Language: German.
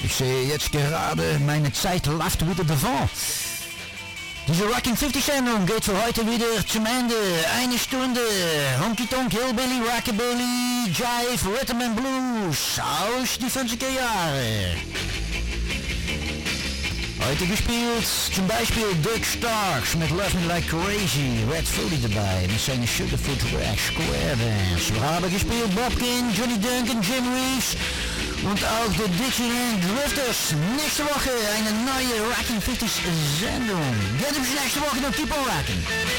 Ich sehe jetzt gerade, meine Zeit läuft wieder davon. Diese Rocking 50 Sendung geht für heute wieder zum Ende. Eine Stunde Honky Tonk, Hillbilly, Rockabilly, Jive, Rhythm and Blues aus die 50er Jahre. Heute gespielt zum Beispiel Dirk Starks mit Love Me Like Crazy, Red Fully dabei mit seiner Sugarfoot Square Dance. Wir haben gespielt Bobkin, Johnny Duncan, Jim Reeves und auch die Dixieland Drifters. Nächste Woche eine neue Rocking 50s Sendung. Get bis nächste Woche noch Keep on Rocking.